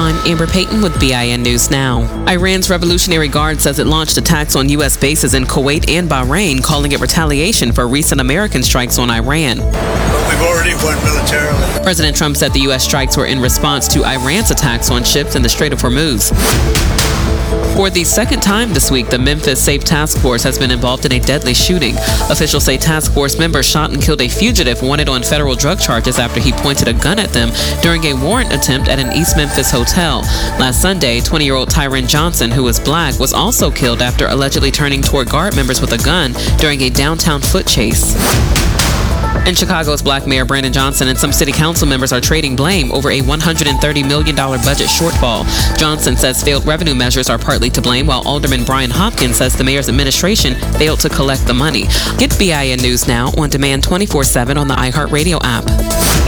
I'm Amber Payton with BIN News Now. Iran's Revolutionary Guard says it launched attacks on U.S. bases in Kuwait and Bahrain, calling it retaliation for recent American strikes on Iran. But we've already won militarily. President Trump said the U.S. strikes were in response to Iran's attacks on ships in the Strait of Hormuz. For the second time this week, the Memphis Safe Task Force has been involved in a deadly shooting. Officials say task force members shot and killed a fugitive wanted on federal drug charges after he pointed a gun at them during a warrant attempt at an East Memphis hotel. Last Sunday, 20-year-old Tyron Johnson, who is black, was also killed after allegedly turning toward guard members with a gun during a downtown foot chase. And Chicago's Black Mayor Brandon Johnson and some city council members are trading blame over a $130 million budget shortfall. Johnson says failed revenue measures are partly to blame, while Alderman Brian Hopkins says the mayor's administration failed to collect the money. Get BIN News Now on demand 24/7 on the iHeartRadio app.